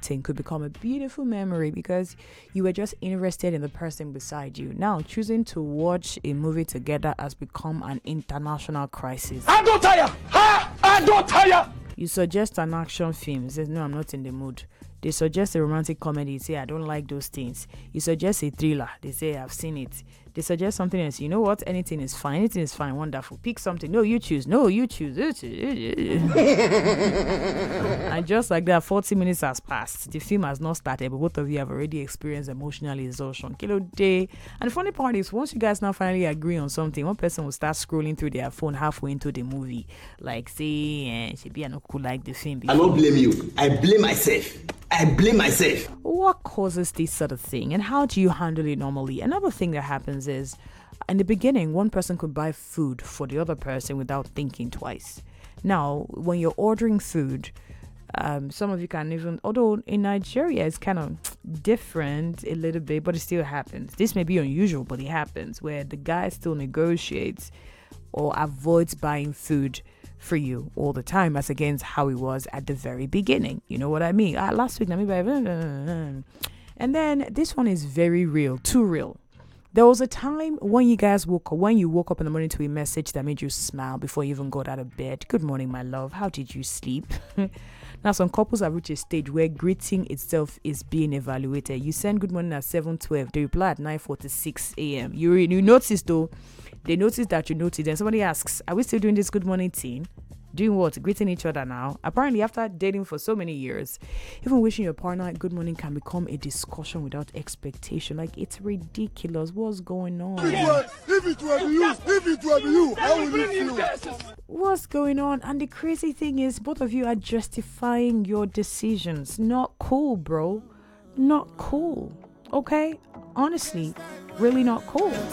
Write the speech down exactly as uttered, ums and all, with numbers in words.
chatting could become a beautiful memory because you were just interested in the person beside you. Now, choosing to watch a movie together has become an international crisis. I don't tire! Ha! I don't tire! You suggest an action film. He says, no, I'm not in the mood. They suggest a romantic comedy. You say, I don't like those things. You suggest a thriller. They say, I've seen it. They suggest something else. You know what? Anything is fine. Anything is fine. Wonderful. Pick something. No, you choose. No, you choose. And just like that, forty minutes has passed. The film has not started, but both of you have already experienced emotional exhaustion. Kilo day. And the funny part is, once you guys now finally agree on something, one person will start scrolling through their phone halfway into the movie. Like, say, eh, she be not cool like the film. I don't blame you. I blame myself. I blame myself. What causes this sort of thing, and how do you handle it normally? Another thing that happens is, in the beginning, one person could buy food for the other person without thinking twice. Now, when you're ordering food, um, some of you can even, although in Nigeria it's kind of different a little bit, but it still happens. This may be unusual, but it happens where the guy still negotiates or avoids buying food for you all the time, as against how it was at the very beginning. You know what I mean? Uh, last week, let me buy. And then this one is very real, too real. There was a time when you guys woke up, when you woke up in the morning to a message that made you smile before you even got out of bed. Good morning, my love. How did you sleep? Now, some couples have reached a stage where greeting itself is being evaluated. You send good morning at seven twelve. They reply at nine forty-six a.m. You, re- you notice, though, they notice that you noticed. Then somebody asks, are we still doing this good morning thing? Doing what? Greeting each other now? Apparently, after dating for so many years, even wishing your partner good morning can become a discussion without expectation. Like, it's ridiculous. What's going on? If it were you, if it were you, how would you feel? What's going on? And the crazy thing is, both of you are justifying your decisions. Not cool, bro. Not cool. Okay? Honestly, really not cool.